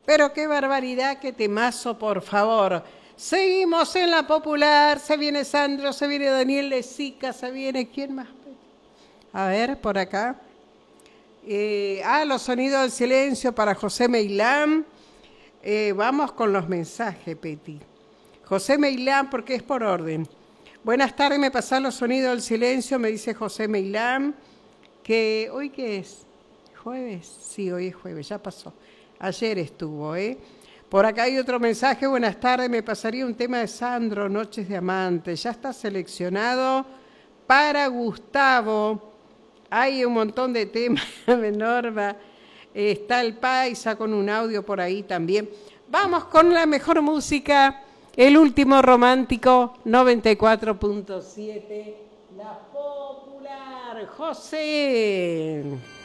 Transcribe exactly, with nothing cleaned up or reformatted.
Pero qué barbaridad, qué temazo, por favor. Seguimos en la popular, se viene Sandro, se viene Daniel Lezica, se viene, ¿quién más? A ver, por acá. Eh, ah, los sonidos del silencio para José Meilán. Eh, vamos con los mensajes, Peti. José Meilán, porque es por orden. Buenas tardes, me pasan los sonidos del silencio, me dice José Meilán, que hoy qué es, jueves, sí, hoy es jueves, ya pasó, ayer estuvo, ¿eh? Por acá hay otro mensaje, buenas tardes, me pasaría un tema de Sandro, Noches de Amantes, ya está seleccionado para Gustavo, hay un montón de temas, Norma, está el Paisa con un audio por ahí también. Vamos con la mejor música. El último romántico, noventa y cuatro punto siete, la popular, José.